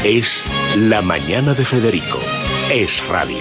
Es La Mañana de Federico. Es radio.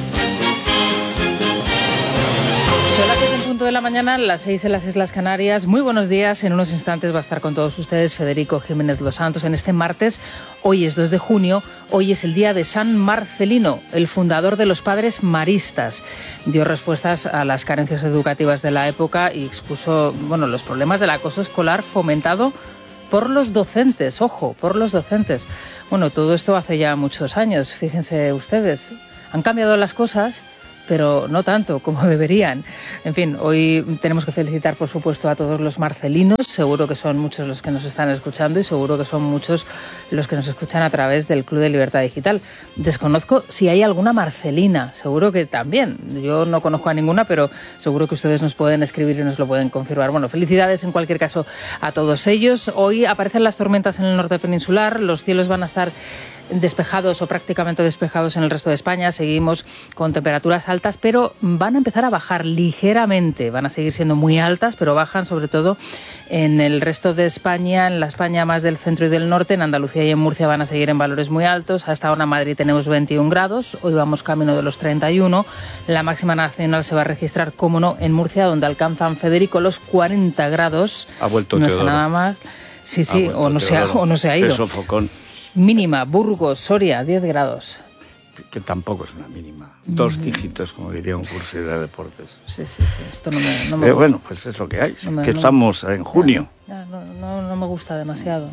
Son las 7 en punto de la mañana, las 6 en las Islas Canarias. Muy buenos días. En unos instantes va a estar con todos ustedes Federico Jiménez Los Santos en este martes. Hoy es 2 de junio. Hoy es el día de San Marcelino, el fundador de los Padres Maristas. Dio respuestas a las carencias educativas de la época y expuso, los problemas del acoso escolar fomentado por los docentes. Ojo, por los docentes. Todo esto hace ya muchos años. Fíjense ustedes, han cambiado las cosas, pero no tanto como deberían. En fin, hoy tenemos que felicitar, por supuesto, a todos los marcelinos. Seguro que son muchos los que nos están escuchando y seguro que son muchos los que nos escuchan a través del Club de Libertad Digital. Desconozco si hay alguna marcelina, seguro que también. Yo no conozco a ninguna, pero seguro que ustedes nos pueden escribir y nos lo pueden confirmar. Felicidades en cualquier caso a todos ellos. Hoy aparecen las tormentas en el norte peninsular, los cielos van a estar despejados o prácticamente despejados en el resto de España. Seguimos con temperaturas altas, pero van a empezar a bajar ligeramente. Van a seguir siendo muy altas, pero bajan sobre todo en el resto de España, en la España más del centro y del norte. En Andalucía y en Murcia van a seguir en valores muy altos. Hasta ahora en Madrid tenemos 21 grados. Hoy vamos camino de los 31. La máxima nacional se va a registrar, cómo no, en Murcia, donde alcanzan, Federico, los 40 grados. Ha vuelto no Teodoro. Sé nada más. Sí, o no se ha ido. Eso, Focón. Mínima, Burgos, Soria, 10 grados. Que tampoco es una mínima. 2 dígitos, como diría un curso de deportes. Sí. Esto no me gusta. Pues es lo que hay. Estamos en junio. No me gusta demasiado.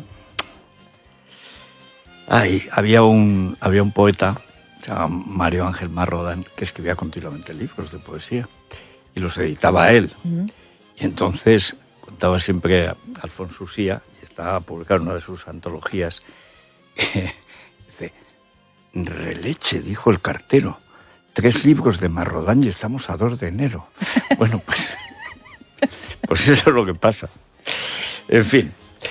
Había un poeta, se llama Mario Ángel Marrodán, que escribía continuamente libros de poesía y los editaba él. Y entonces contaba siempre a Alfonso Usía, y estaba publicado en una de sus antologías. Dice: releche, dijo el cartero, 3 libros de Marrodán y estamos a 2 de enero. Pues eso es lo que pasa. En fin.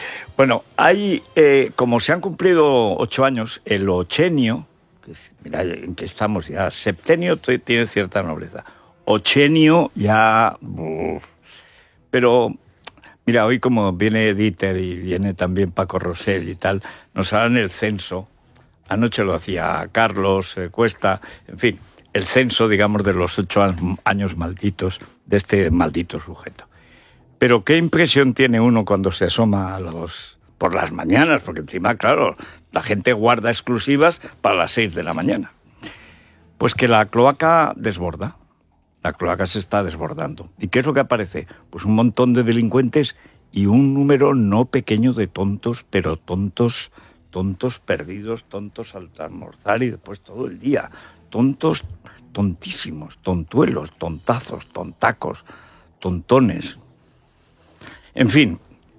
Como se han cumplido 8 años, el ochenio, mira en que estamos ya, septenio tiene cierta nobleza, ochenio ya... Pero... Mira, hoy como viene Dieter y viene también Paco Rosell y tal, nos harán el censo. Anoche lo hacía Carlos Cuesta, en fin, el censo, digamos, de los 8 años malditos de este maldito sujeto. Pero qué impresión tiene uno cuando se asoma por las mañanas, porque encima, claro, la gente guarda exclusivas para las 6 de la mañana. Pues que la cloaca desborda. La cloaca se está desbordando. ¿Y qué es lo que aparece? Pues un montón de delincuentes y un número no pequeño de tontos, pero tontos perdidos, tontos al almorzar y después todo el día. Tontos, tontísimos, tontuelos, tontazos, tontacos, tontones. En fin.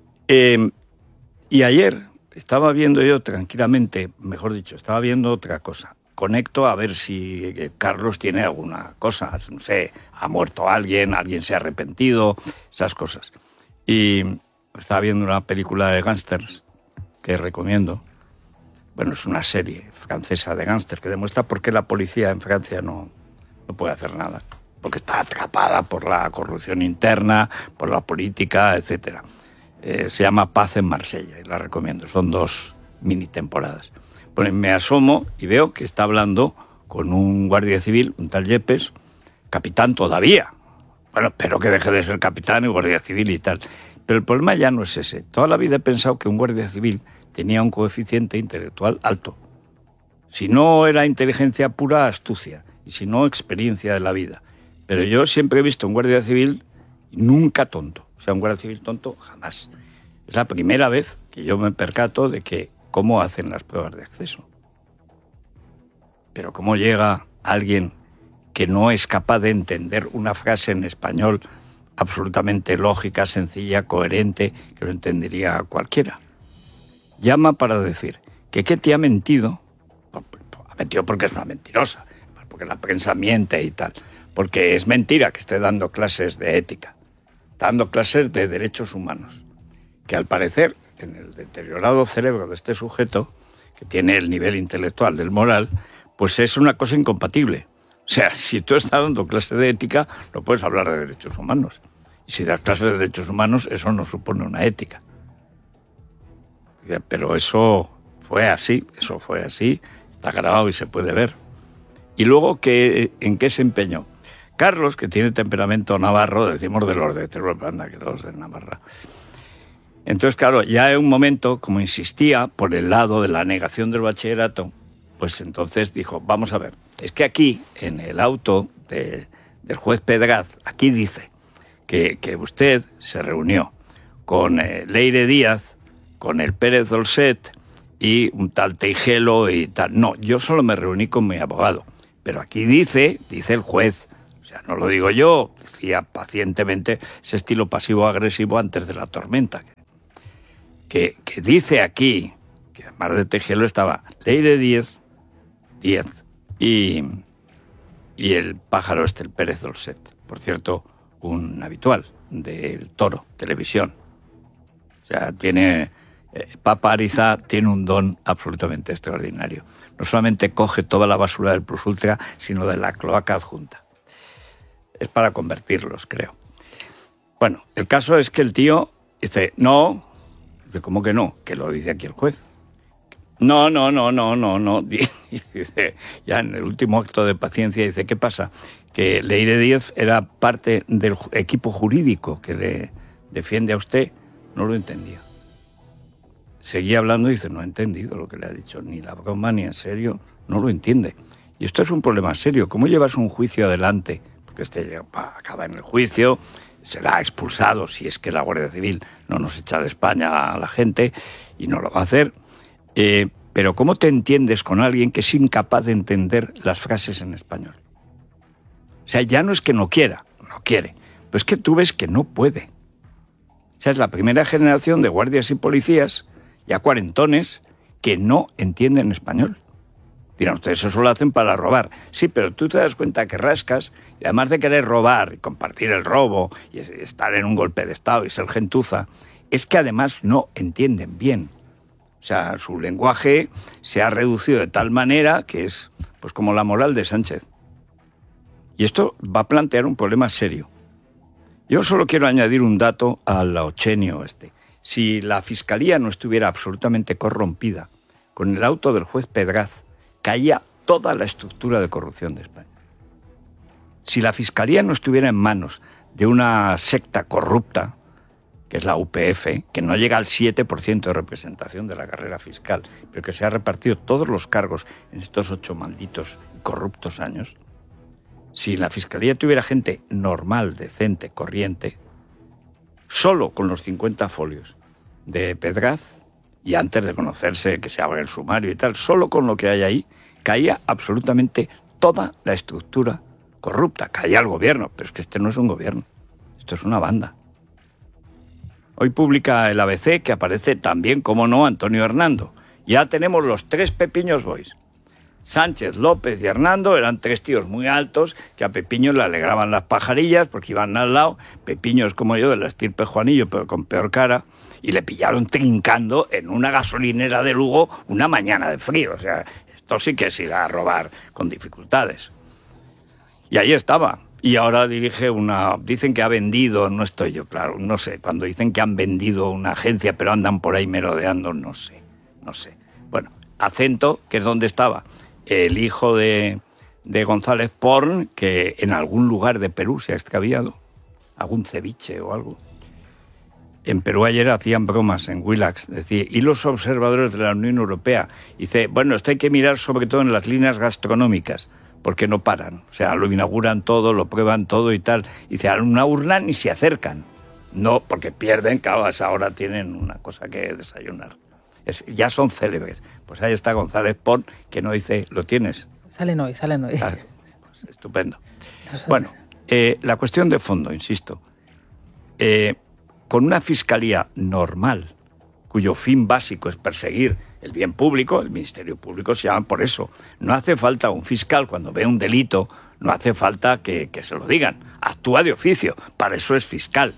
Y ayer estaba viendo yo tranquilamente, mejor dicho, estaba viendo otra cosa. Conecto a ver si Carlos tiene alguna cosa, no sé, ha muerto alguien se ha arrepentido, esas cosas. Y estaba viendo una película de gángsters que recomiendo. Es una serie francesa de gángsters que demuestra por qué la policía en Francia no puede hacer nada. Porque está atrapada por la corrupción interna, por la política, etcétera. Se llama Paz en Marsella y la recomiendo. Son 2 mini temporadas. Me asomo y veo que está hablando con un guardia civil, un tal Yepes, capitán todavía. Espero que deje de ser capitán y guardia civil y tal. Pero el problema ya no es ese. Toda la vida he pensado que un guardia civil tenía un coeficiente intelectual alto. Si no era inteligencia pura, astucia. Y si no, experiencia de la vida. Pero yo siempre he visto un guardia civil nunca tonto. O sea, un guardia civil tonto, jamás. Es la primera vez que yo me percato de que cómo hacen las pruebas de acceso. Pero cómo llega alguien que no es capaz de entender una frase en español absolutamente lógica, sencilla, coherente, que lo entendería cualquiera. Llama para decir que Ketty ha mentido. Ha mentido porque es una mentirosa, porque la prensa miente y tal. Porque es mentira que esté dando clases de ética, está dando clases de derechos humanos, que al parecer en el deteriorado cerebro de este sujeto, que tiene el nivel intelectual del moral, pues es una cosa incompatible. O sea, si tú estás dando clase de ética, no puedes hablar de derechos humanos. Y si das clases de derechos humanos, eso no supone una ética. Pero eso fue así, está grabado y se puede ver. Y luego, ¿en qué se empeñó? Carlos, que tiene temperamento navarro, decimos de los de Teruel Landa, que los de Navarra. Entonces, claro, ya en un momento, como insistía por el lado de la negación del bachillerato, pues entonces dijo, vamos a ver, es que aquí, en el auto del juez Pedraz, aquí dice que usted se reunió con Leire Díaz, con el Pérez Dolcet y un tal Teijelo y tal. No, yo solo me reuní con mi abogado. Pero aquí dice el juez, o sea, no lo digo yo, decía pacientemente ese estilo pasivo-agresivo antes de la tormenta, que dice aquí, que además de Teijelo estaba Leire Díaz y el pájaro el Pérez Dolcet, por cierto, un habitual del Toro, televisión. O sea, Papa Ariza tiene un don absolutamente extraordinario. No solamente coge toda la basura del Plus Ultra, sino de la cloaca adjunta. Es para convertirlos, creo. Bueno, el caso es que el tío dice, no, ¿cómo que no? Que lo dice aquí el juez. No. Dice, ya en el último acto de paciencia dice, ¿qué pasa? Que Leire Díaz era parte del equipo jurídico que le defiende a usted. No lo entendía. Seguía hablando y dice, no ha entendido lo que le ha dicho, ni la broma, ni en serio, no lo entiende. Y esto es un problema serio. ¿Cómo llevas un juicio adelante? Porque acaba en el juicio, será expulsado si es que la Guardia Civil no nos echa de España a la gente, y no lo va a hacer. Pero ¿cómo te entiendes con alguien que es incapaz de entender las frases en español? O sea, ya no es que no quiera, no quiere, pero es que tú ves que no puede. O sea, es la primera generación de guardias y policías, ya cuarentones, que no entienden español. Dirán ustedes, eso lo hacen para robar. Sí, pero tú te das cuenta que rascas, y además de querer robar y compartir el robo, y estar en un golpe de Estado y ser gentuza, es que además no entienden bien. O sea, su lenguaje se ha reducido de tal manera que es pues como la moral de Sánchez. Y esto va a plantear un problema serio. Yo solo quiero añadir un dato al ochenio este. Si la Fiscalía no estuviera absolutamente corrompida, con el auto del juez Pedraz caía toda la estructura de corrupción de España. Si la Fiscalía no estuviera en manos de una secta corrupta, que es la UPF, que no llega al 7% de representación de la carrera fiscal, pero que se ha repartido todos los cargos en estos 8 malditos y corruptos años, si la Fiscalía tuviera gente normal, decente, corriente, solo con los 50 folios de Pedraz, y antes de conocerse que se abre el sumario y tal, solo con lo que hay ahí, caía absolutamente toda la estructura corrupta. Caía el gobierno, pero es que este no es un gobierno, esto es una banda. Hoy publica el ABC que aparece también, como no, Antonio Hernando. Ya tenemos los 3 Pepiños Boys. Sánchez, López y Hernando eran 3 tíos muy altos que a Pepiño le alegraban las pajarillas porque iban al lado. Pepiño es como yo, de la estirpe Juanillo, pero con peor cara. Y le pillaron trincando en una gasolinera de Lugo una mañana de frío. O sea, esto sí que es ir a robar con dificultades. Y ahí estaba. Y ahora dirige dicen que ha vendido, no estoy yo claro, no sé. Cuando dicen que han vendido una agencia, pero andan por ahí merodeando, no sé. Bueno, Acento, que es donde estaba el hijo de González Porn, que en algún lugar de Perú se ha extraviado, algún ceviche o algo. En Perú ayer hacían bromas en Willax, decía, y los observadores de la Unión Europea, dice, bueno, esto hay que mirar sobre todo en las líneas gastronómicas, porque no paran, o sea, lo inauguran todo, lo prueban todo y tal, y dice, a una urna ni se acercan, no, porque pierden, claro, a esa hora tienen una cosa que desayunar. Ya son célebres. Pues ahí está González Pons, que no dice, ¿lo tienes? Salen hoy. Ah, pues estupendo. Bueno, la cuestión de fondo, insisto, con una fiscalía normal, cuyo fin básico es perseguir el bien público, el Ministerio Público se llama por eso. No hace falta un fiscal cuando ve un delito, no hace falta que se lo digan. Actúa de oficio, para eso es fiscal.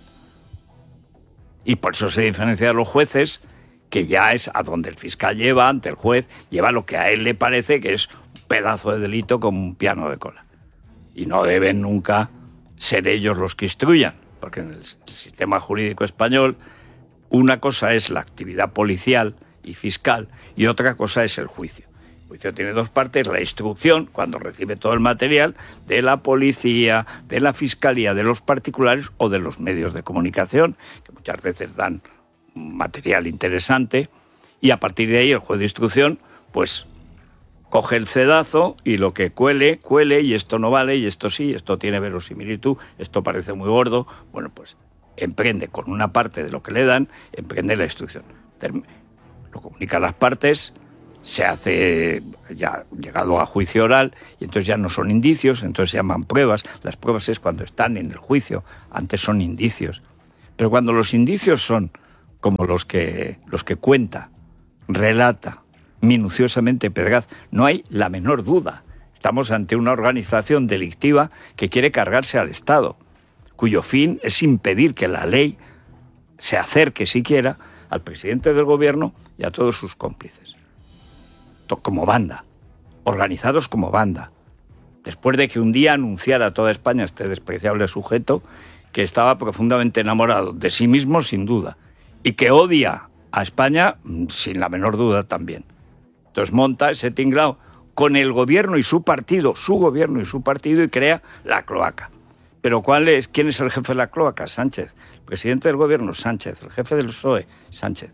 Y por eso se diferencia de los jueces, que ya es a donde el fiscal lleva, ante el juez, lleva lo que a él le parece que es un pedazo de delito como un piano de cola. Y no deben nunca ser ellos los que instruyan, porque en el sistema jurídico español una cosa es la actividad policial y fiscal, y otra cosa es el juicio. El juicio tiene dos partes: la instrucción, cuando recibe todo el material de la policía, de la fiscalía, de los particulares o de los medios de comunicación, que muchas veces dan material interesante, y a partir de ahí el juez de instrucción pues coge el cedazo y lo que cuele, y esto no vale, y esto sí, esto tiene verosimilitud, esto parece muy gordo, bueno, pues emprende con una parte de lo que le dan, emprende la instrucción. Lo comunica a las partes, se hace ya llegado a juicio oral, y entonces ya no son indicios, entonces se llaman pruebas. Las pruebas es cuando están en el juicio, antes son indicios. Pero cuando los indicios son como los que cuenta, relata minuciosamente Pedraz, no hay la menor duda. Estamos ante una organización delictiva que quiere cargarse al Estado, cuyo fin es impedir que la ley se acerque siquiera al presidente del gobierno y a todos sus cómplices. Como banda, organizados como banda. Después de que un día anunciara a toda España este despreciable sujeto que estaba profundamente enamorado de sí mismo, sin duda, y que odia a España, sin la menor duda también. Entonces monta ese tinglao con el gobierno y su partido, y crea la cloaca. Pero ¿quién es el jefe de la cloaca? Sánchez. El presidente del gobierno, Sánchez. El jefe del PSOE, Sánchez.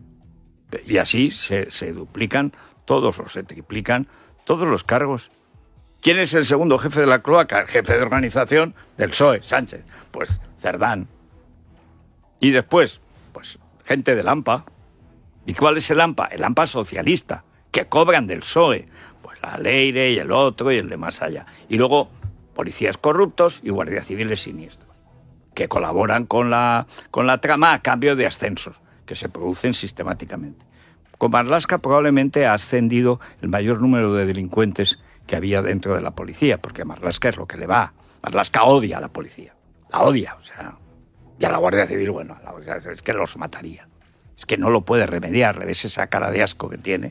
Y así se duplican todos o se triplican todos los cargos. ¿Quién es el segundo jefe de la cloaca? El jefe de organización del PSOE, Sánchez. Pues Cerdán. Y después, pues gente del AMPA. ¿Y cuál es el AMPA? El AMPA socialista, que cobran del PSOE. Pues la Leire y el otro y el de más allá. Y luego policías corruptos y guardias civiles siniestros, que colaboran con la trama a cambio de ascensos, que se producen sistemáticamente. Con Marlaska probablemente ha ascendido el mayor número de delincuentes que había dentro de la policía, porque a Marlaska es lo que le va. Marlaska odia a la policía, la odia, o sea, y a la Guardia Civil, bueno, es que los mataría. Es que no lo puede remediar, le ves esa cara de asco que tiene.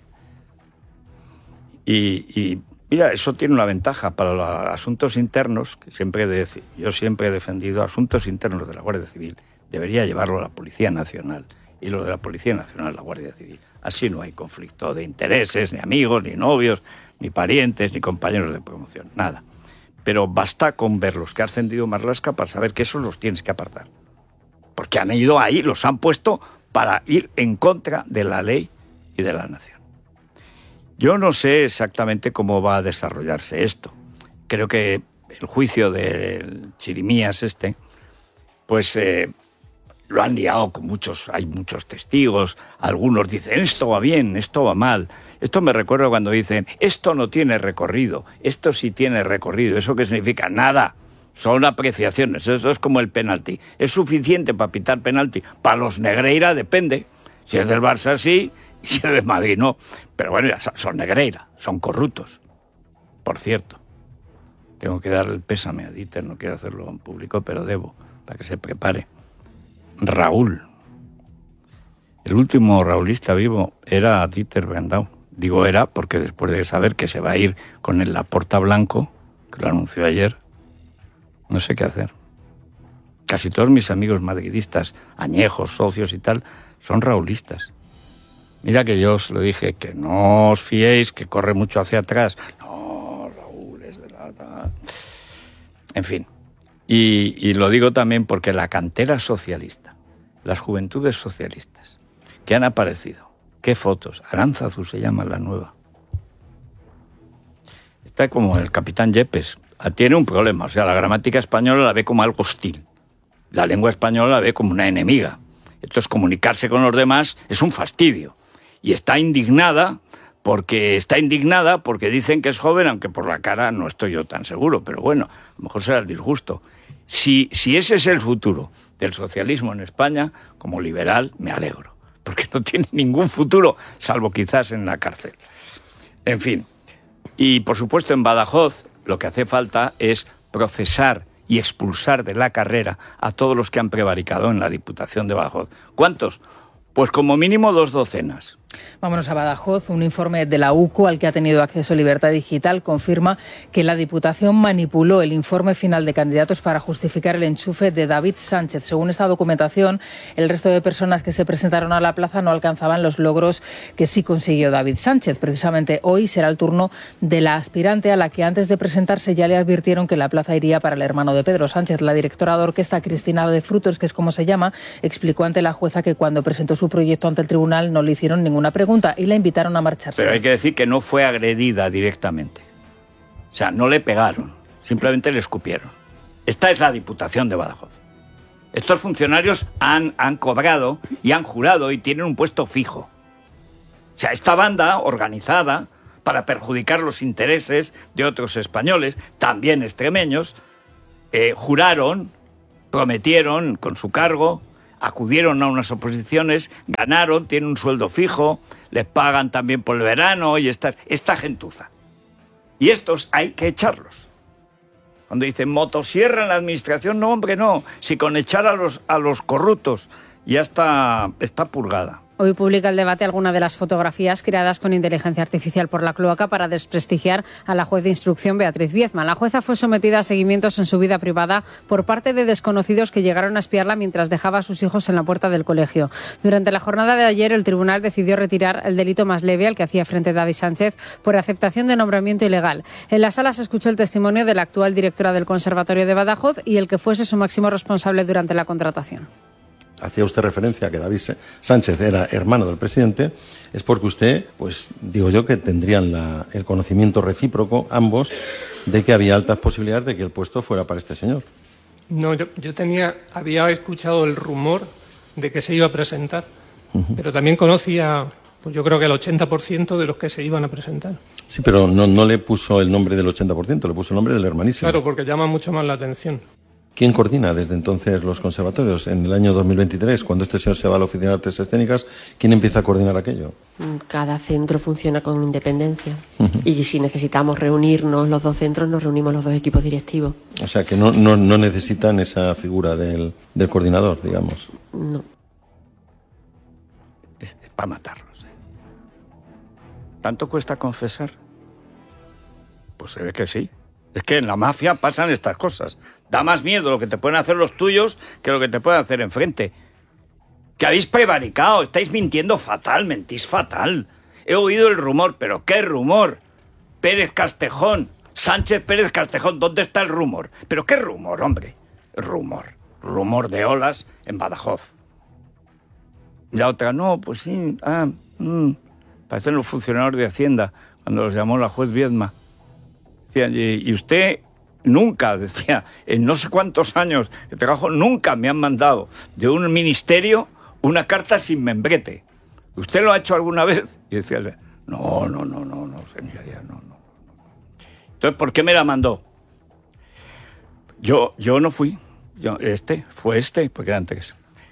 Y mira, eso tiene una ventaja para los asuntos internos, que yo siempre he defendido asuntos internos de la Guardia Civil. Debería llevarlo a la Policía Nacional, y lo de la Policía Nacional a la Guardia Civil. Así no hay conflicto de intereses, ni amigos, ni novios, ni parientes, ni compañeros de promoción, nada. Pero basta con ver los que ha ascendido Marlaska para saber que esos los tienes que apartar. Porque han ido ahí, los han puesto para ir en contra de la ley y de la nación. Yo no sé exactamente cómo va a desarrollarse esto. Creo que el juicio del Chirimías pues lo han liado con hay muchos testigos. Algunos dicen, esto va bien, esto va mal. Esto me recuerda cuando dicen, esto no tiene recorrido, esto sí tiene recorrido. ¿Eso qué significa? Nada. Son apreciaciones. Eso es como el penalti. ¿Es suficiente para pitar penalti? Para los Negreira depende. Si es del Barça sí, y si es del Madrid no. Pero bueno, ya son Negreira, son corruptos. Por cierto, tengo que darle el pésame a Dieter, no quiero hacerlo en público, pero debo, para que se prepare. Raúl. El último raulista vivo era Dieter Brandau. Digo era porque después de saber que se va a ir con el Laporta blanco, que lo anunció ayer, no sé qué hacer. Casi todos mis amigos madridistas, añejos, socios y tal, son raulistas. Mira que yo os lo dije, que no os fiéis, que corre mucho hacia atrás. No, Raúl es de la... En fin. Y lo digo también porque la cantera socialista, las juventudes socialistas que han aparecido, qué fotos, Aránzazu se llama la nueva. Está como el capitán Yepes. Tiene un problema, o sea, la gramática española la ve como algo hostil. La lengua española la ve como una enemiga. Entonces, comunicarse con los demás es un fastidio. Y está indignada porque dicen que es joven, aunque por la cara no estoy yo tan seguro, pero bueno, a lo mejor será el disgusto. Si ese es el futuro del socialismo en España, como liberal me alegro, porque no tiene ningún futuro, salvo quizás en la cárcel. En fin, y por supuesto en Badajoz lo que hace falta es procesar y expulsar de la carrera a todos los que han prevaricado en la Diputación de Badajoz. ¿Cuántos? Pues como mínimo 2 docenas. Vámonos a Badajoz. Un informe de la UCO al que ha tenido acceso Libertad Digital confirma que la Diputación manipuló el informe final de candidatos para justificar el enchufe de David Sánchez. Según esta documentación, el resto de personas que se presentaron a la plaza no alcanzaban los logros que sí consiguió David Sánchez. Precisamente hoy será el turno de la aspirante a la que antes de presentarse ya le advirtieron que la plaza iría para el hermano de Pedro Sánchez. La directora de orquesta, Cristina de Frutos, que es como se llama, explicó ante la jueza que cuando presentó su proyecto ante el tribunal no le hicieron ninguna pregunta y la invitaron a marcharse. Pero hay que decir que no fue agredida directamente. O sea, no le pegaron, simplemente le escupieron. Esta es la Diputación de Badajoz. Estos funcionarios han cobrado y han jurado y tienen un puesto fijo. O sea, esta banda organizada para perjudicar los intereses de otros españoles, también extremeños, juraron, prometieron con su cargo, acudieron a unas oposiciones, ganaron, tienen un sueldo fijo, les pagan también por el verano y esta gentuza. Y estos hay que echarlos. Cuando dicen motosierra en la administración, no, hombre, no. Si con echar a los corruptos ya está purgada. Hoy publica El Debate algunas de las fotografías creadas con inteligencia artificial por la cloaca para desprestigiar a la juez de instrucción Beatriz Viezma. La jueza fue sometida a seguimientos en su vida privada por parte de desconocidos que llegaron a espiarla mientras dejaba a sus hijos en la puerta del colegio. Durante la jornada de ayer, el tribunal decidió retirar el delito más leve al que hacía frente David Sánchez por aceptación de nombramiento ilegal. En la sala se escuchó el testimonio de la actual directora del Conservatorio de Badajoz y el que fuese su máximo responsable durante la contratación. Hacía usted referencia a que David Sánchez era hermano del presidente, es porque usted, pues digo yo que tendrían el conocimiento recíproco, ambos, de que había altas posibilidades de que el puesto fuera para este señor. No, yo había escuchado el rumor de que se iba a presentar, pero también conocía, pues yo creo que el 80% de los que se iban a presentar. Sí, pero no le puso el nombre del 80%, le puso el nombre del hermanísimo. Claro, porque llama mucho más la atención. ¿Quién coordina desde entonces los conservatorios? En el año 2023, cuando este señor se va a la Oficina de Artes Escénicas, ¿quién empieza a coordinar aquello? Cada centro funciona con independencia. Y si necesitamos reunirnos los dos centros, nos reunimos los dos equipos directivos. O sea, que no necesitan esa figura del coordinador, digamos. No. Es para matarlos. ¿Tanto cuesta confesar? Pues se ve que sí. Es que en la mafia pasan estas cosas. Da más miedo lo que te pueden hacer los tuyos que lo que te pueden hacer enfrente. Que habéis prevaricado, estáis mintiendo fatal, mentís fatal. He oído el rumor, pero ¿qué rumor? Pérez Castejón, Sánchez Pérez Castejón, ¿dónde está el rumor? ¿Pero qué rumor, hombre? Rumor de olas en Badajoz. Y la otra, no, pues sí, parecen los funcionarios de Hacienda, cuando los llamó la juez Viezma. Y usted nunca, decía, en no sé cuántos años de trabajo, nunca me han mandado de un ministerio una carta sin membrete. ¿Usted lo ha hecho alguna vez? Y decía, no, señoría, no. Entonces, ¿por qué me la mandó? Yo no fui. Fue porque era antes.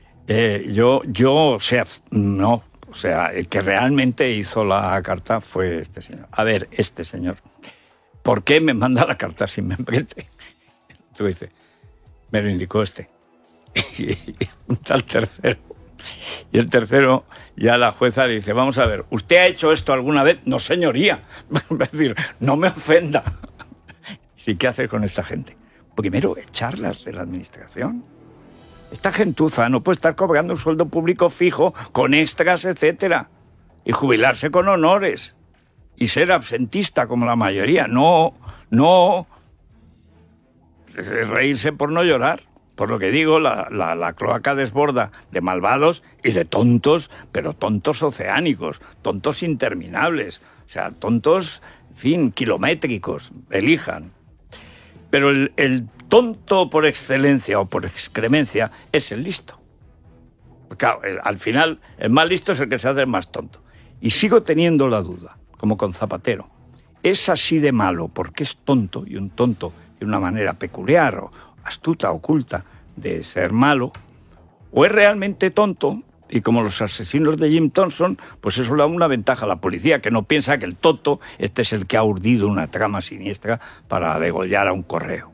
El que realmente hizo la carta fue este señor. A ver, este señor. ¿Por qué me manda la carta sin membrete? Tú dices, me lo indicó este. Y un tal tercero. Y el tercero, ya la jueza le dice, vamos a ver, ¿usted ha hecho esto alguna vez? No, señoría. Es decir, no me ofenda. ¿Y qué hacer con esta gente? Primero, echarlas de la administración. Esta gentuza no puede estar cobrando un sueldo público fijo con extras, etcétera, y jubilarse con honores. Y ser absentista como la mayoría, no reírse por no llorar. Por lo que digo, la cloaca desborda de malvados y de tontos, pero tontos oceánicos, tontos interminables, o sea, tontos, en fin, kilométricos, elijan. Pero el tonto por excelencia o por excremencia es el listo. Claro, al final, el más listo es el que se hace más tonto. Y sigo teniendo la duda, como con Zapatero, ¿es así de malo porque es tonto, y un tonto de una manera peculiar o astuta, oculta, de ser malo, o es realmente tonto, y como los asesinos de Jim Thompson, pues eso le da una ventaja a la policía, que no piensa que el tonto este es el que ha urdido una trama siniestra para degollar a un correo?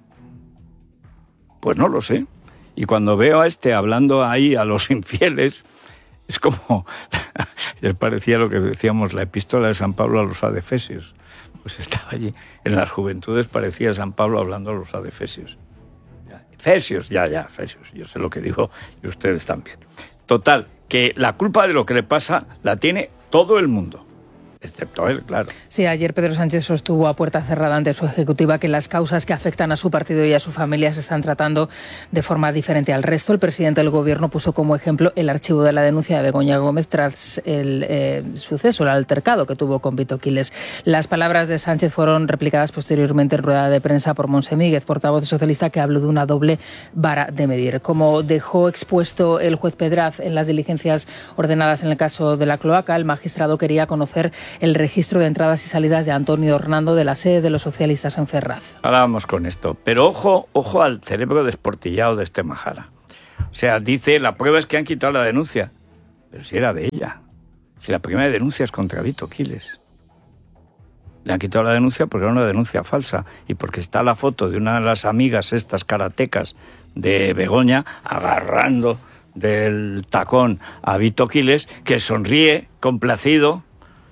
Pues no lo sé. Y cuando veo a este hablando ahí a los infieles, Es como, les parecía lo que decíamos, la epístola de San Pablo a los adefesios. Pues estaba allí, en las juventudes parecía San Pablo hablando a los adefesios. Efesios, Efesios, yo sé lo que digo y ustedes también. Total, que la culpa de lo que le pasa la tiene todo el mundo. Excepto él, claro. Sí, ayer Pedro Sánchez sostuvo a puerta cerrada ante su ejecutiva que las causas que afectan a su partido y a su familia se están tratando de forma diferente al resto. El presidente del Gobierno puso como ejemplo el archivo de la denuncia de Begoña Gómez tras el suceso, el altercado que tuvo con Vito Quiles. Las palabras de Sánchez fueron replicadas posteriormente en rueda de prensa por Montse Míguez, portavoz socialista, que habló de una doble vara de medir. Como dejó expuesto el juez Pedraz en las diligencias ordenadas en el caso de la cloaca, el magistrado quería conocer el registro de entradas y salidas de Antonio Hernando de la sede de los socialistas en Ferraz. Ahora vamos con esto. Pero ojo al cerebro desportillado de este Majara. O sea, dice, la prueba es que han quitado la denuncia. Pero si era de ella. Si la primera denuncia es contra Vito Quiles. Le han quitado la denuncia porque era una denuncia falsa. Y porque está la foto de una de las amigas, estas karatecas de Begoña, agarrando del tacón a Vito Quiles, que sonríe, complacido.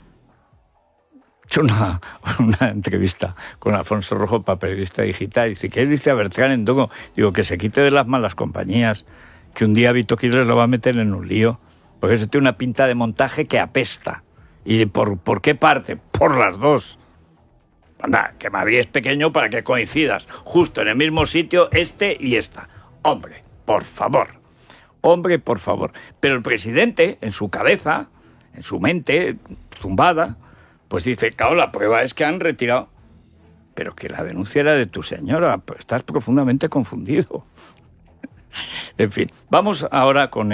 He hecho una entrevista con Alfonso Rojo para Periodista Digital. Dice, ¿qué dice a Bertrán en Togo? Digo, que se quite de las malas compañías, que un día Vito Quiles lo va a meter en un lío, porque eso tiene una pinta de montaje que apesta. ¿Y por qué parte? Por las dos. Anda, que Madrid es pequeño para que coincidas justo en el mismo sitio este y esta. Hombre, por favor. Pero el presidente, en su cabeza, en su mente zumbada, pues dice, claro, la prueba es que han retirado. Pero que la denuncia era de tu señora, pues estás profundamente confundido. En fin, vamos ahora con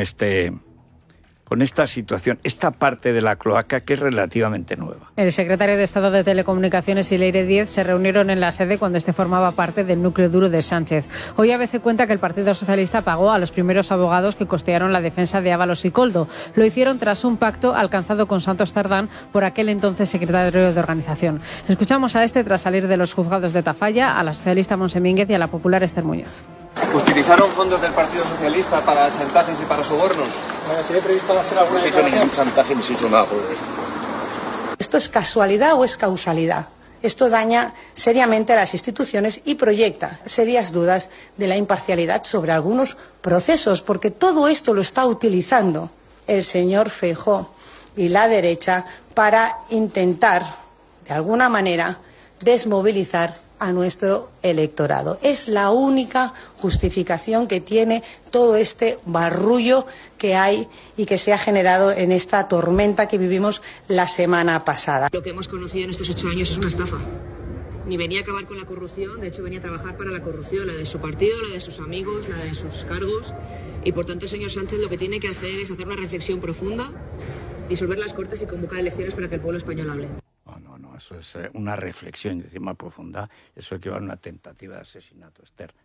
esta situación, esta parte de la cloaca que es relativamente nueva. El secretario de Estado de Telecomunicaciones y Leire Díez se reunieron en la sede cuando este formaba parte del núcleo duro de Sánchez. Hoy ABC cuenta que el Partido Socialista pagó a los primeros abogados que costearon la defensa de Ábalos y Koldo. Lo hicieron tras un pacto alcanzado con Santos Cerdán, por aquel entonces secretario de organización. Escuchamos a este tras salir de los juzgados de Tafalla, a la socialista Montse Míguez y a la popular Esther Muñoz. ¿Utilizaron fondos del Partido Socialista para chantajes y para sobornos? ¿Tiene previsto hacer alguna declaración? No se hizo ningún chantaje ni se hizo nada por esto. ¿Esto es casualidad o es causalidad? Esto daña seriamente a las instituciones y proyecta serias dudas de la imparcialidad sobre algunos procesos, porque todo esto lo está utilizando el señor Feijóo y la derecha para intentar, de alguna manera, desmovilizar a nuestro electorado. Es la única justificación que tiene todo este barullo que hay y que se ha generado en esta tormenta que vivimos la semana pasada. Lo que hemos conocido en estos 8 años es una estafa. Ni venía a acabar con la corrupción, de hecho venía a trabajar para la corrupción, la de su partido, la de sus amigos, la de sus cargos. Y por tanto el señor Sánchez lo que tiene que hacer es hacer una reflexión profunda, disolver las Cortes y convocar elecciones para que el pueblo español hable. No, eso es una reflexión de más profunda, eso equivale a una tentativa de asesinato, Esther.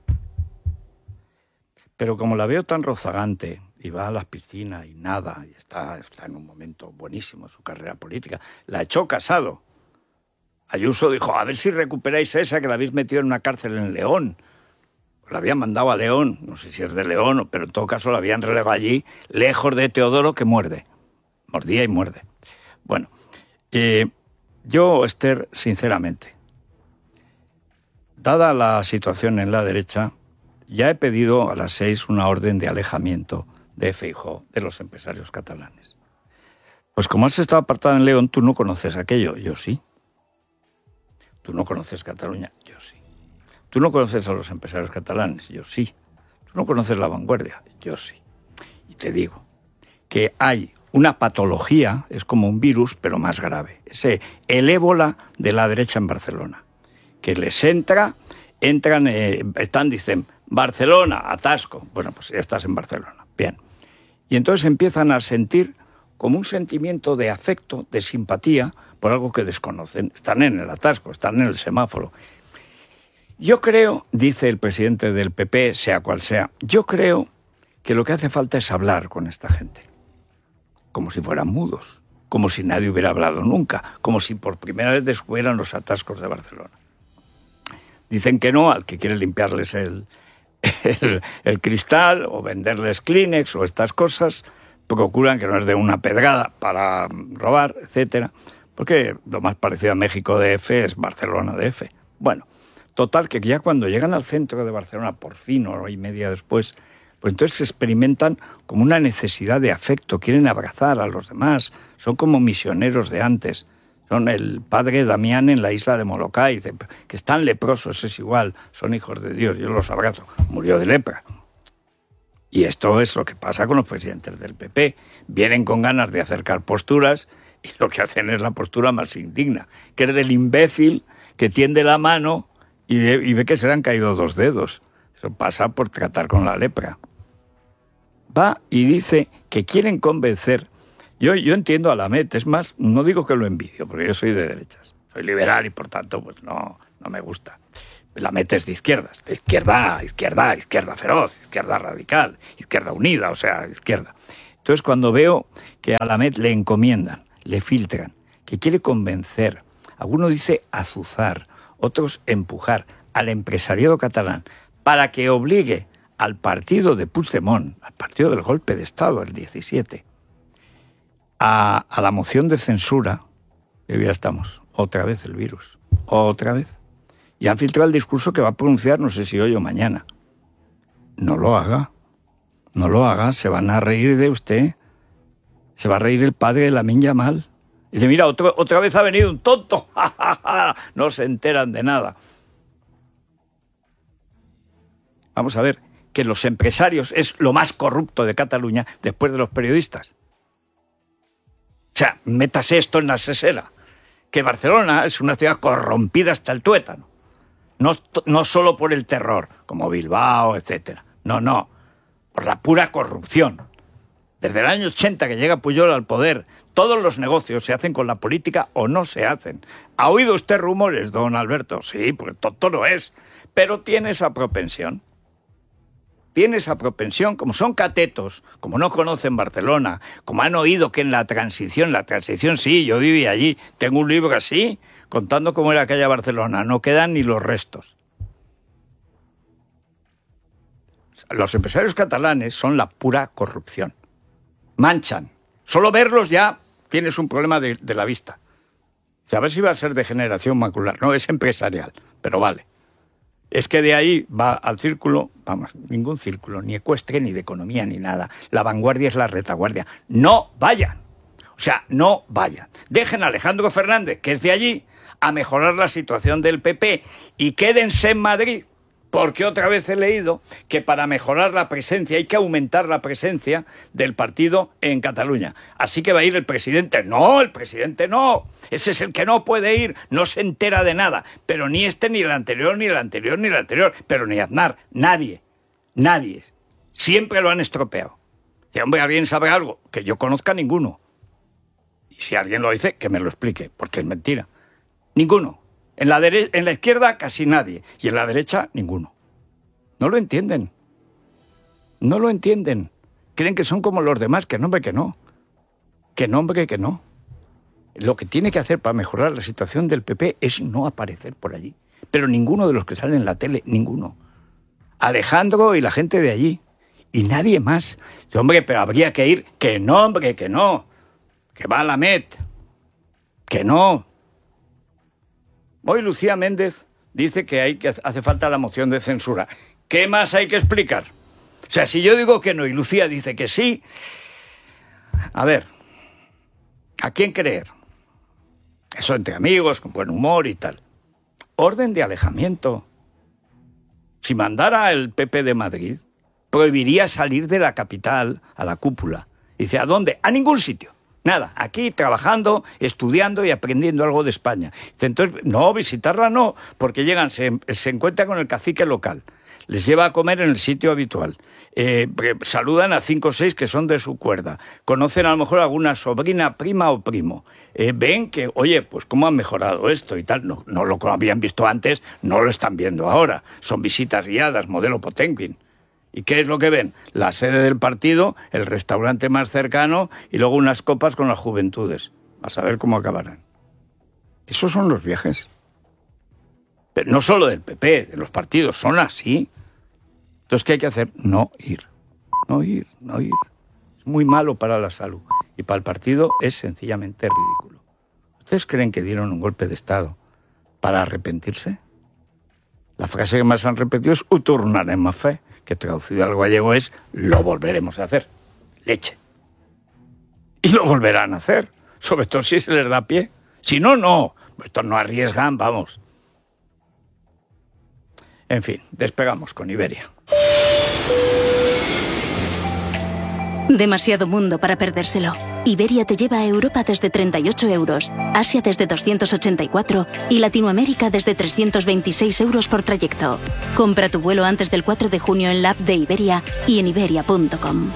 Pero como la veo tan rozagante y va a las piscinas y nada, y está en un momento buenísimo en su carrera política, la echó Casado. Ayuso dijo, a ver si recuperáis esa que la habéis metido en una cárcel en León. Pues la habían mandado a León, no sé si es de León, pero en todo caso la habían relegado allí, lejos de Teodoro, que muerde. Mordía y muerde. Bueno, yo, Esther, sinceramente, dada la situación en la derecha, ya he pedido a las 6 una orden de alejamiento de Feijóo de los empresarios catalanes. Pues como has estado apartado en León, tú no conoces aquello, yo sí. Tú no conoces Cataluña, yo sí. Tú no conoces a los empresarios catalanes, yo sí. Tú no conoces La Vanguardia, yo sí. Y te digo que hay una patología, es como un virus, pero más grave. Es el ébola de la derecha en Barcelona. Que les dicen, Barcelona, atasco. Bueno, pues ya estás en Barcelona. Bien. Y entonces empiezan a sentir como un sentimiento de afecto, de simpatía, por algo que desconocen. Están en el atasco, están en el semáforo. Yo creo, dice el presidente del PP, sea cual sea, yo creo que lo que hace falta es hablar con esta gente. Como si fueran mudos, como si nadie hubiera hablado nunca, como si por primera vez descubrieran los atascos de Barcelona. Dicen que no al que quiere limpiarles el cristal o venderles Kleenex o estas cosas, procuran que no les den una pedrada para robar, etcétera, porque lo más parecido a México DF es Barcelona DF. Bueno, total, que ya cuando llegan al centro de Barcelona, por fin, hora y media después, pues entonces se experimentan como una necesidad de afecto, quieren abrazar a los demás, son como misioneros de antes. Son el padre Damián en la isla de Molokai, dice, que están leprosos, es igual, son hijos de Dios, yo los abrazo, murió de lepra. Y esto es lo que pasa con los presidentes del PP, vienen con ganas de acercar posturas y lo que hacen es la postura más indigna, que es del imbécil que tiende la mano y ve que se le han caído 2 dedos. Eso pasa por tratar con la lepra. Va y dice que quieren convencer. Yo entiendo a Lamet, es más, no digo que lo envidio, porque yo soy de derechas. Soy liberal y por tanto pues no me gusta. Lamet es de izquierdas, izquierda feroz, izquierda radical, izquierda unida, o sea, izquierda. Entonces cuando veo que a Lamet le encomiendan, le filtran, que quiere convencer, alguno dice azuzar, otros empujar al empresariado catalán para que obligue al partido de Puigdemont, al partido del golpe de Estado, el 17, a la moción de censura, y ya estamos, otra vez el virus, otra vez. Y han filtrado el discurso que va a pronunciar, no sé si hoy o mañana. No lo haga, se van a reír de usted, se va a reír el padre de Lamine Yamal. Y dice, mira, otra vez ha venido un tonto, no se enteran de nada. Vamos a ver, que los empresarios es lo más corrupto de Cataluña después de los periodistas. O sea, métase esto en la sesera, que Barcelona es una ciudad corrompida hasta el tuétano. No solo por el terror, como Bilbao, etcétera. No, por la pura corrupción. Desde el año 80 que llega Pujol al poder, todos los negocios se hacen con la política o no se hacen. ¿Ha oído usted rumores, don Alberto? Sí, porque tonto no es, pero tiene esa propensión. Tiene esa propensión, como son catetos, como no conocen Barcelona, como han oído que en la transición sí, yo viví allí, tengo un libro así, contando cómo era aquella Barcelona, no quedan ni los restos. Los empresarios catalanes son la pura corrupción. Manchan. Solo verlos ya tienes un problema de la vista. A ver si va a ser degeneración macular. No, es empresarial, pero vale. Es que de ahí va al círculo, vamos, ningún círculo, ni ecuestre, ni de economía, ni nada. La vanguardia es la retaguardia. ¡No vayan! O sea, no vayan. Dejen a Alejandro Fernández, que es de allí, a mejorar la situación del PP y quédense en Madrid, porque otra vez he leído que para mejorar la presencia hay que aumentar la presencia del partido en Cataluña. Así que va a ir el presidente. No, el presidente no. Ese es el que no puede ir, no se entera de nada. Pero ni este, ni el anterior, ni el anterior, ni el anterior. Pero ni Aznar, nadie. Siempre lo han estropeado. Si hombre, alguien sabe algo, que yo conozca ninguno. Y si alguien lo dice, que me lo explique, porque es mentira. Ninguno. En la izquierda casi nadie, y en la derecha ninguno. No lo entienden. Creen que son como los demás, que no. Lo que tiene que hacer para mejorar la situación del PP es no aparecer por allí. Pero ninguno de los que salen en la tele, ninguno. Alejandro y la gente de allí. Y nadie más. Hombre, pero habría que ir. Que no. Que va a la Met. Que no. Hoy Lucía Méndez dice que hace falta la moción de censura. ¿Qué más hay que explicar? O sea, si yo digo que no y Lucía dice que sí, a ver, ¿a quién creer? Eso entre amigos, con buen humor y tal. Orden de alejamiento. Si mandara el PP de Madrid, prohibiría salir de la capital a la cúpula. Dice, ¿a dónde? A ningún sitio. Nada, aquí trabajando, estudiando y aprendiendo algo de España. Entonces, no, visitarla no, porque llegan, se encuentran con el cacique local, les lleva a comer en el sitio habitual, saludan a 5 o 6 que son de su cuerda, conocen a lo mejor alguna sobrina, prima o primo, ven que, oye, pues cómo han mejorado esto y tal, no lo habían visto antes, no lo están viendo ahora, son visitas guiadas, modelo Potemkin. ¿Y qué es lo que ven? La sede del partido, el restaurante más cercano y luego unas copas con las juventudes. A saber cómo acabarán. Esos son los viajes. Pero no solo del PP, de los partidos, son así. Entonces, ¿qué hay que hacer? No ir. Es muy malo para la salud y para el partido es sencillamente ridículo. ¿Ustedes creen que dieron un golpe de Estado para arrepentirse? La frase que más han repetido es «Ho tornarem a fer», que traducido al gallego es «lo volveremos a hacer». Leche. Y lo volverán a hacer, sobre todo si se les da pie. Si no, no. Estos no arriesgan, vamos. En fin, despegamos con Iberia. Demasiado mundo para perdérselo. Iberia te lleva a Europa desde 38 euros, Asia desde 284 y Latinoamérica desde 326 euros por trayecto. Compra tu vuelo antes del 4 de junio en la app de Iberia y en iberia.com.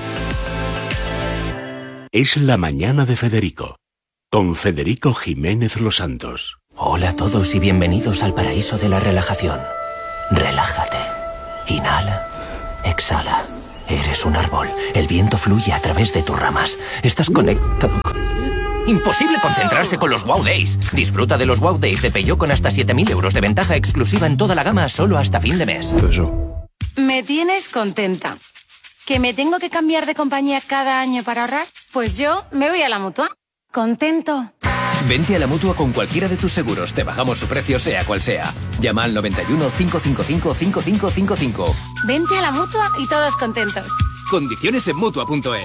Es la mañana de Federico, con Federico Jiménez Los Santos. Hola a todos y bienvenidos al paraíso de la relajación. Relájate. Inhala. Exhala. Eres un árbol. El viento fluye a través de tus ramas. Estás conectado. Imposible concentrarse con los Wow Days. Disfruta de los Wow Days de Peugeot con hasta 7.000 euros de ventaja exclusiva en toda la gama solo hasta fin de mes. Me tienes contenta. ¿Que me tengo que cambiar de compañía cada año para ahorrar? Pues yo me voy a la Mutua. Contento. Vente a la Mutua con cualquiera de tus seguros. Te bajamos su precio sea cual sea. Llama al 91 555 5555. Vente a la Mutua y todos contentos. Condiciones en Mutua.es.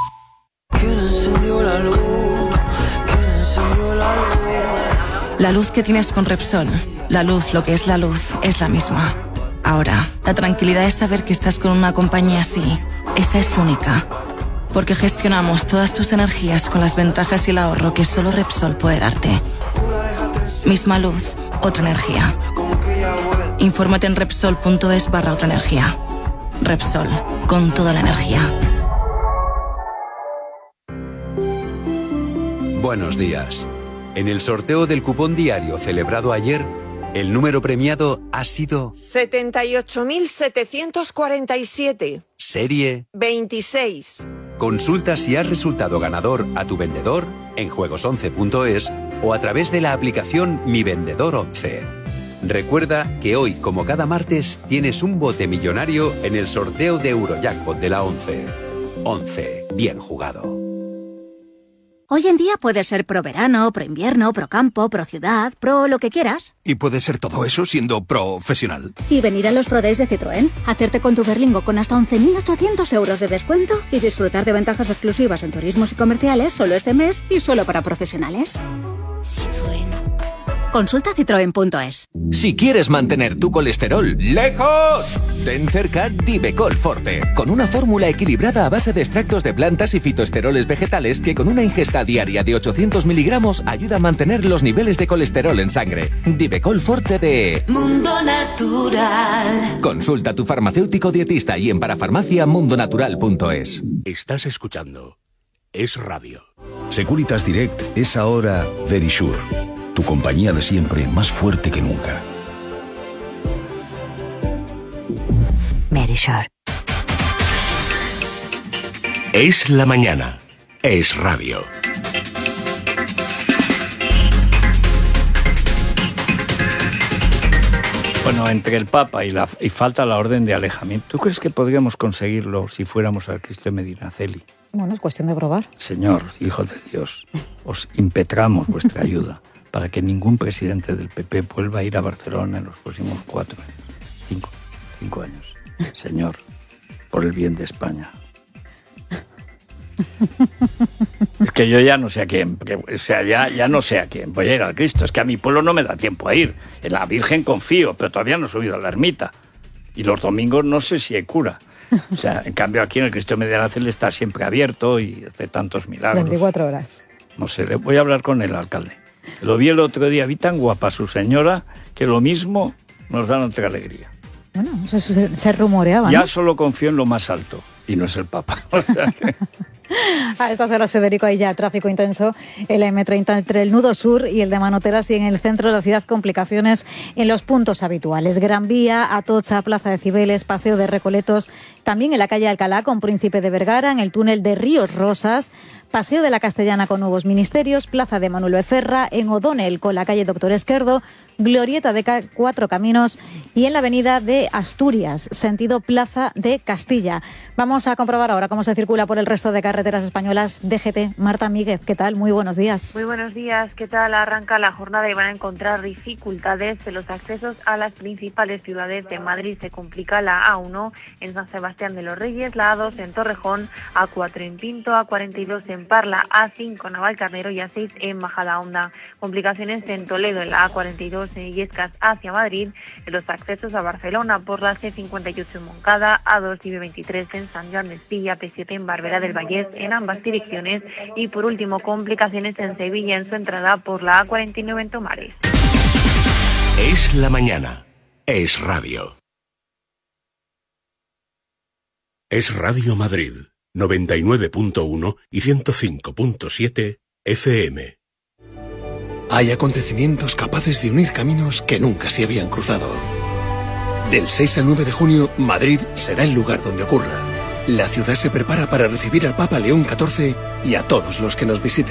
La luz que tienes con Repsol, la luz, lo que es la misma. Ahora, la tranquilidad es saber que estás con una compañía así. Esa es única. Porque gestionamos todas tus energías con las ventajas y el ahorro que solo Repsol puede darte. Misma luz, otra energía. Infórmate en Repsol.es/otra energía. Repsol, con toda la energía. Buenos días. En el sorteo del cupón diario celebrado ayer, el número premiado ha sido 78.747. Serie 26. Consulta si has resultado ganador a tu vendedor en juegos11.es o a través de la aplicación Mi Vendedor 11. Recuerda que hoy, como cada martes, tienes un bote millonario en el sorteo de Eurojackpot de la 11. 11. Bien jugado. Hoy en día puedes ser pro verano, pro invierno, pro campo, pro ciudad, pro lo que quieras. Y puedes ser todo eso siendo profesional. Y venir a los Pro Days de Citroën, hacerte con tu Berlingo con hasta 11.800 euros de descuento y disfrutar de ventajas exclusivas en turismos y comerciales solo este mes y solo para profesionales. Citroën. Consulta citroen.es. Si quieres mantener tu colesterol lejos, ten cerca Divecol Forte, con una fórmula equilibrada a base de extractos de plantas y fitoesteroles vegetales que con una ingesta diaria de 800 miligramos ayuda a mantener los niveles de colesterol en sangre. Divecol Forte de Mundo Natural. Consulta a tu farmacéutico dietista y en parafarmaciamundonatural.es. Estás escuchando Es Radio. Securitas Direct es ahora Verisure, tu compañía de siempre más fuerte que nunca. Verisure. Es la mañana. Es Radio. Bueno, entre el Papa y falta la orden de alejamiento, ¿tú crees que podríamos conseguirlo si fuéramos al Cristo de Medinaceli? Bueno, es cuestión de probar. Señor, Hijo de Dios, os impetramos vuestra ayuda para que ningún presidente del PP vuelva a ir a Barcelona en los próximos 4 años. 5 años. Señor, por el bien de España. Es que yo ya no sé a quién, o sea, ya no sé a quién voy a ir al Cristo. Es que a mi pueblo no me da tiempo a ir. En la Virgen confío, pero todavía no he subido a la ermita. Y los domingos no sé si hay cura. O sea, en cambio aquí en el Cristo de Medinaceli está siempre abierto y hace tantos milagros. 24 horas. No sé, le voy a hablar con el alcalde. Lo vi el otro día, vi tan guapa su señora que lo mismo nos da otra alegría. Bueno, eso se rumoreaba, ¿no? Ya solo confío en lo más alto y no es el Papa. O sea que... A estas horas, Federico, hay ya tráfico intenso en la M30 entre el nudo sur y el de Manoteras, y en el centro de la ciudad complicaciones en los puntos habituales. Gran Vía, Atocha, Plaza de Cibeles, Paseo de Recoletos, también en la calle Alcalá con Príncipe de Vergara, en el túnel de Ríos Rosas, Paseo de la Castellana con Nuevos Ministerios, Plaza de Manuel Becerra, en O'Donnell con la calle Doctor Esquerdo, Glorieta de Cuatro Caminos y en la avenida de Asturias, sentido Plaza de Castilla. Vamos a comprobar ahora cómo se circula por el resto de carreteras españolas. DGT, Marta Míguez, ¿qué tal? Muy buenos días. Muy buenos días, ¿qué tal? Arranca la jornada y van a encontrar dificultades en los accesos a las principales ciudades. De Madrid se complica la A1 en San Sebastián de los Reyes, la A2 en Torrejón, A4 en Pinto, A42 en Parla, A5 en Navalcarnero y A6 en Majadahonda. Complicaciones en Toledo, en la A42 en Illescas hacia Madrid, en los accesos a Barcelona por la C58 en Moncada, A2 y B23 en San Joan de Espilla, P7 en Barberá del Vallès en ambas direcciones y por último complicaciones en Sevilla en su entrada por la A49 en Tomares. Es la mañana. Es radio. Es Radio Madrid, 99.1 y 105.7 FM. Hay acontecimientos capaces de unir caminos que nunca se habían cruzado. Del 6 al 9 de junio, Madrid será el lugar donde ocurra. La ciudad se prepara para recibir al Papa León XIV y a todos los que nos visiten.